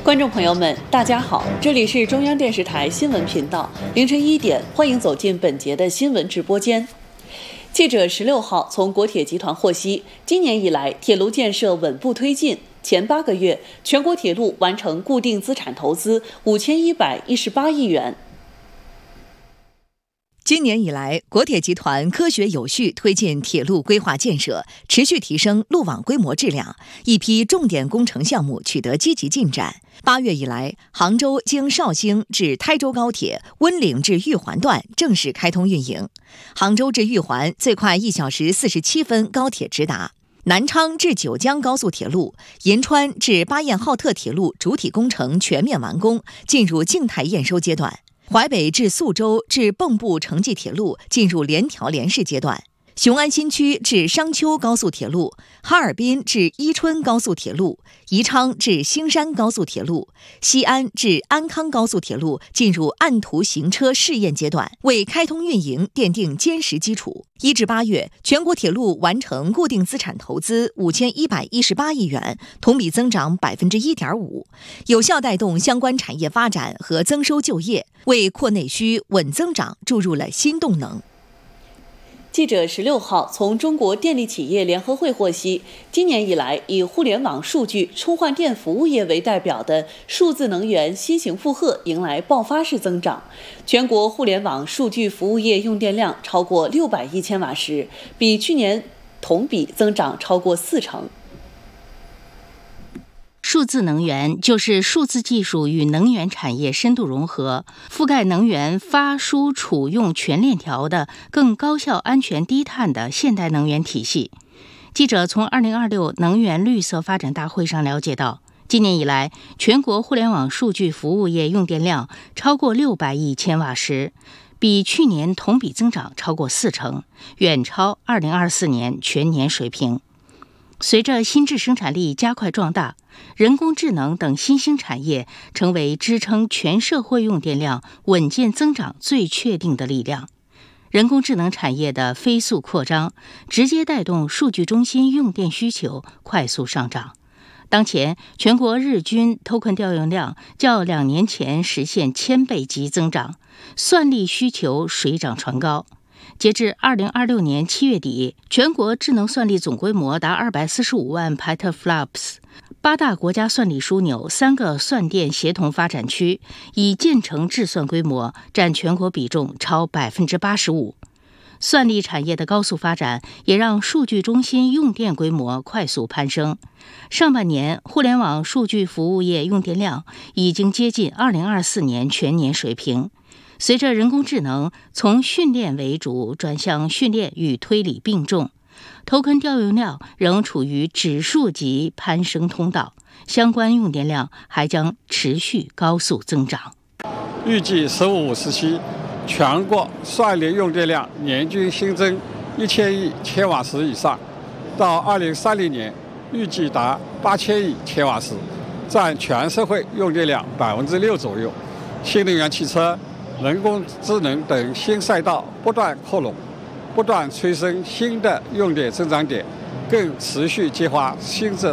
观众朋友们，大家好，这里是中央电视台新闻频道，凌晨1点，欢迎走进本节的新闻直播间。记者16号从国铁集团获悉，今年以来铁路建设稳步推进，前8个月全国铁路完成固定资产投资5118亿元。 今年以来，国铁集团科学有序推进铁路规划建设，持续提升路网规模质量，一批重点工程项目取得积极进展。8月以来，杭州经绍兴至台州高铁温岭至玉环段正式开通运营，杭州至玉环最快1小时47分高铁直达。南昌至九江高速铁路、银川至巴彦浩特铁路主体工程全面完工，进入静态验收阶段。淮北至宿州至蚌埠城际铁路进入联调联试阶段，雄安新区至商丘高速铁路、哈尔滨至伊春高速铁路、宜昌至兴山高速铁路、西安至安康高速铁路进入按图行车试验阶段，为开通运营奠定坚实基础。1至8月，全国铁路完成固定资产投资5118亿元，同比增长1.5%，有效带动相关产业发展和增收就业，为扩内需、稳增长注入了新动能。 记者16号从中国电力企业联合会获悉，今年以来，以互联网数据、充换电服务业为代表的数字能源新型负荷迎来爆发式增长，全国互联网数据服务业用电量超过600亿千瓦时，比去年同比增长超过40%。 数字能源就是数字技术与能源产业深度融合，覆盖能源发输储用全链条的更高效、安全、低碳的现代能源体系。记者从2026能源绿色发展大会上了解到，今年以来，全国互联网数据服务业用电量超过600亿千瓦时，比去年同比增长超过40%，远超2024年全年水平。随着新质生产力加快壮大，人工智能等新兴产业成为支撑全社会用电量稳健增长最确定的力量。人工智能产业的飞速扩张，直接带动数据中心用电需求快速上涨。当前，全国日均 token 调用量较2年前实现1000倍级增长，算力需求水涨船高。截至2026年7月底，全国智能算力总规模达245万 petaflops。8大国家算力枢纽、3个算电协同发展区已建成制算规模，占全国比重超 85%。算力产业的高速发展，也让数据中心用电规模快速攀升。上半年，互联网数据服务业用电量已经接近2024年全年水平。随着人工智能从训练为主转向训练与推理并重，token 调用量仍处于指数级攀升通道，相关用电量还将持续高速增长。 预计15时期，全国算力用电量年均新增1000亿千瓦时以上，到2030年预计达8000亿千瓦时，占全社会用电量6%左右。新能源汽车、人工智能等新赛道不断扩容，不断催生新的用电增长点，更持续激发新质